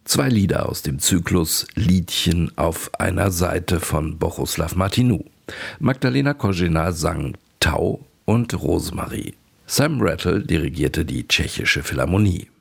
2 Lieder aus dem Zyklus Liedchen auf einer Seite von Bohuslav Martinů. Magdalena Kožená sang Tau und Rosemarie. Sam Rattle dirigierte die Tschechische Philharmonie.